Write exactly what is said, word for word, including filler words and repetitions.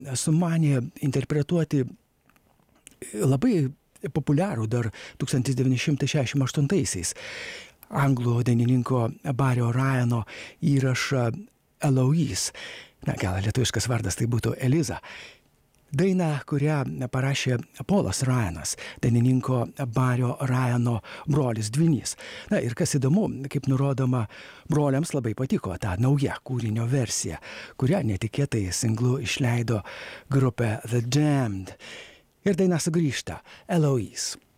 sumanė interpretuoti labai populiarų dar tūkstantis devyni šimtai šešiasdešimt aštuntaisiais anglų dainininko Barrio Ryano įrašą Eloise. Na, gal lietuviškas vardas tai būtų Eliza. Daina, kurią parašė Polas Ryanas, dainininko Barrio Ryano brolis dvynys. Na ir kas įdomu, kaip nurodoma, broliams labai patiko ta nauja kūrinio versija, kurią netikėtai singlu išleido grupė The Damned. Ir daina sugrįžta Eloise.